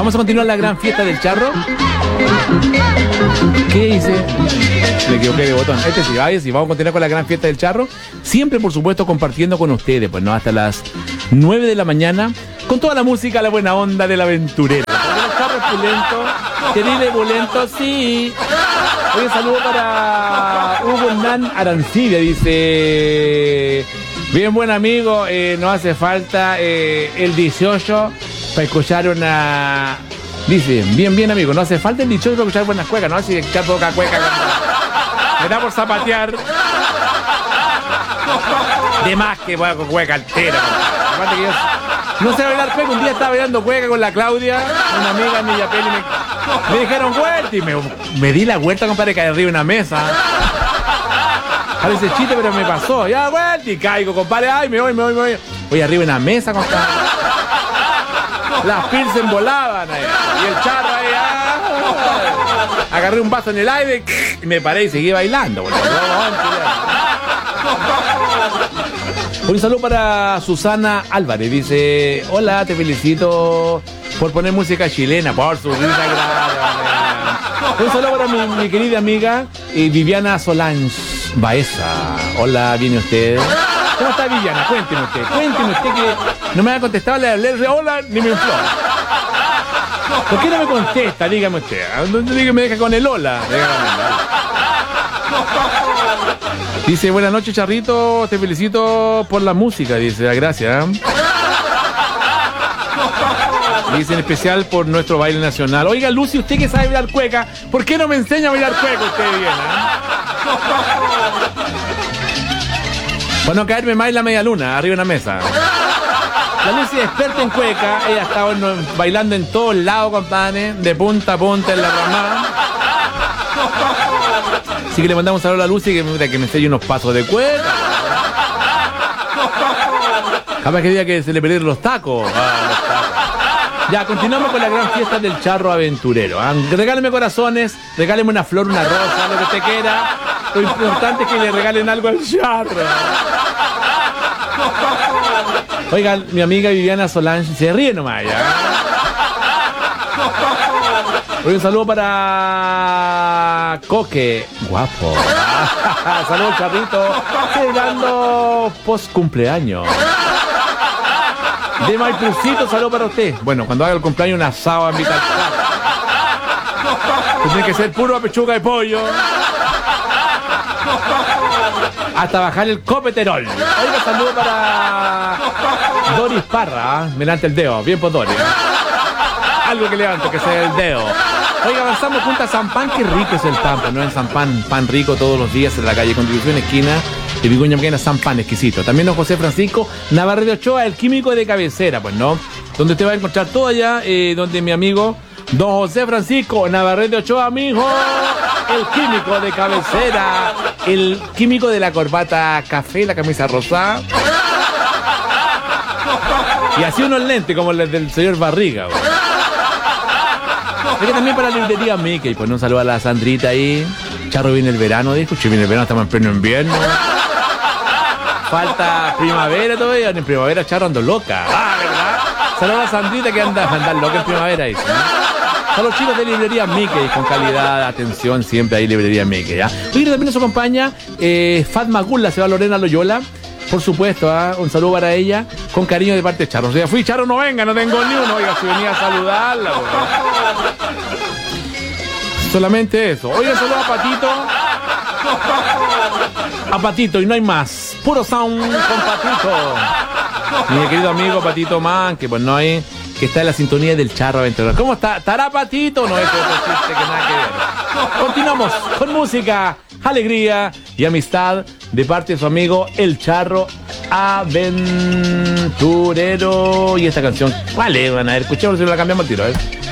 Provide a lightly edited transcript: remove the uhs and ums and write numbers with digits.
Vamos a continuar la gran fiesta del charro. ¿Qué hice? Me equivoqué de botón. Sí, vamos a continuar con la gran fiesta del charro. Siempre, por supuesto, compartiendo con ustedes, pues no, hasta las 9 de la mañana, con toda la música, la buena onda del aventurero. El charro es pulento, querido y bulento, sí. Hoy un saludo para Hugo Hernán Arancibia, dice: bien buen amigo, no hace falta el 18 para escuchar una... Dice, bien amigo, no hace falta el 18 para escuchar buenas cuecas, no así echar poca cueca. Me da por zapatear. De más que voy con cueca entera. Aparte que yo no sé bailar cueca. Un día estaba bailando cueca con la Claudia, una amiga en Villapel, y me dijeron vuelta, y me di la vuelta, compadre, caí arriba de una mesa. Parece chiste, pero me pasó. Ya vuelta y caigo, compadre. Ay, me voy. Voy arriba de una mesa, compadre. Las pilsen volaban ahí. Y el charro ahí. Agarré un vaso en el aire y me paré y seguí bailando. Un saludo para Susana Álvarez. Dice: hola, te felicito por poner música chilena. Por su risa, gracias. Un saludo para mi querida amiga Viviana Solange Baeza. Hola, ¿viene usted? ¿Cómo está Viviana? Cuénteme usted que no me ha contestado, le hablé hola ni me infló. ¿Por qué no me contesta? Dígame usted. ¿Dónde me deja con el hola? Dice: buenas noches, Charrito, te felicito por la música. Dice: gracias. Dice: en especial por nuestro baile nacional. Oiga, Lucy, usted que sabe bailar cueca, ¿por qué no me enseña a bailar cueca usted bien? Para no caerme más en la media luna, arriba de una mesa. La Lucy es experta en cueca. Ella está bailando en todos lados, compadre, de punta a punta en la ramada. Así que le mandamos un saludo a la Lucy que me enseñe unos pasos de cueca. Capaz que diga que se le perdieron los tacos. Ya, continuamos con la gran fiesta del charro aventurero. Regáleme corazones, regáleme una flor, una rosa, lo que usted quiera. Lo importante es que le regalen algo al charro. Oiga, mi amiga Viviana Solange se ríe nomás ya. Un saludo para Coque, guapo. Saludos, charrito. Celebrando post cumpleaños. De Maipucito, saludo para usted. Bueno, cuando haga el cumpleaños, un asado a invitar. Tiene que ser puro pechuga de pollo. Hasta bajar el copeterol. Oiga, saludo para Doris Parra. Me levanta el dedo. Bien por Doris. Algo que levanto, que sea el dedo. Oiga, avanzamos junto a San Pan. Qué rico es el pan, pues, ¿no? En San Pan, pan rico todos los días en la calle Constitución, esquina de Vicuña Maquena. San Pan, exquisito. También don José Francisco Navarrete Ochoa, el químico de cabecera, pues, ¿no? Donde usted va a encontrar todo allá, donde mi amigo don José Francisco Navarrete Ochoa, mijo, el químico de cabecera, el químico de la corbata café, la camisa rosada. Y así unos lentes como los del señor Barriga, güey. Es que también para la librería Mickey, pues un saludo a la Sandrita ahí. Charro, viene el verano, dijo. Che, viene el verano, estamos en pleno invierno. Falta primavera todavía. En primavera, Charro, ando loca. ¿Verdad? Saludos a la Sandrita que anda loca en primavera, dice. A los chicos de librería Mickey, con calidad, atención, siempre hay librería Mickey, ¿ya? Hoy también nos acompaña Fatma Gula, se va Lorena Loyola. Por supuesto, un saludo para ella, con cariño de parte de Charro. O sea, fui Charro, no venga, no tengo ni uno. Oiga, si venía a saludarla. Solamente eso. Oiga, saludo a Patito. A Patito, y no hay más. Puro sound con Patito. Mi querido amigo Patito Man, que pues no hay, que está en la sintonía del charro aventurero. ¿Cómo está? ¿Estará Patito? No, eso chiste que nada que ver. Continuamos con música, alegría y amistad de parte de su amigo el charro aventurero. Y esta canción, ¿cuál es? Van a ver, escuchemos si la cambiamos al tiro,